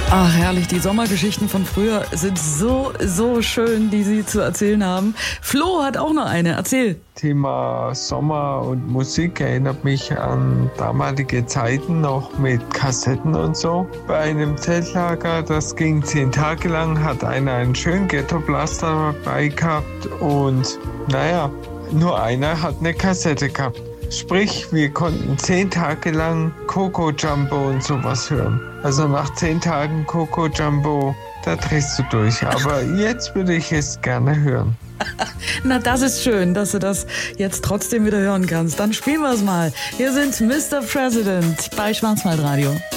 Ach, herrlich. Die Sommergeschichten von früher sind so schön, die Sie zu erzählen haben. Flo hat auch noch eine. Erzähl. Thema Sommer und Musik erinnert mich an damalige Zeiten, noch mit Kassetten und so. Bei einem Zeltlager, das ging 10 Tage lang, hat einer einen schönen Ghetto-Blaster dabei gehabt und nur einer hat eine Kassette gehabt. Sprich, wir konnten 10 Tage lang Coco Jumbo und sowas hören. Also nach 10 Tagen Coco Jumbo, da drehst du durch. Aber jetzt würde ich es gerne hören. Na, das ist schön, dass du das jetzt trotzdem wieder hören kannst. Dann spielen wir es mal. Hier sind Mr. President bei Schwarzwaldradio.